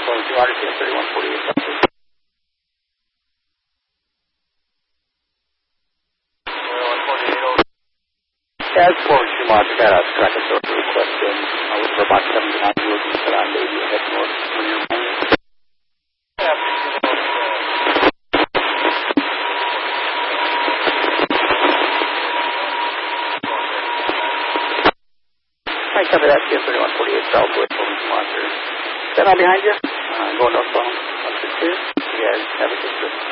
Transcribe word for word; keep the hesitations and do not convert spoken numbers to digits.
two hundred, thirty-one forty-eight. As for two miles ahead, I've tracked a sort of request in. I was for about seventy-nine wheels and said I'm maybe head north when you're playing. I cover that, C F thirty-one forty-eight southwest, Williams Monster. Is that all behind you? Uh, going northbound, one two two. Yeah, have a good trip.